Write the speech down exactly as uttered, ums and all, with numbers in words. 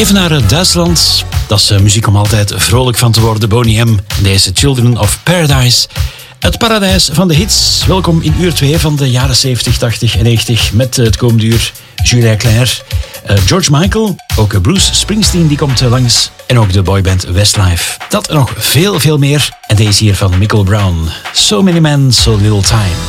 Even naar Duitsland. Dat is muziek om altijd vrolijk van te worden. Boney M. Deze Children of Paradise. Het paradijs van de hits. Welkom in uur twee van de jaren zeventig, tachtig en negentig. Met het komende uur Julia Claire, uh, George Michael. Ook Bruce Springsteen die komt langs. En ook de boyband Westlife. Dat en nog veel, veel meer. En deze hier van Michael Brown. So Many Men, So Little Time.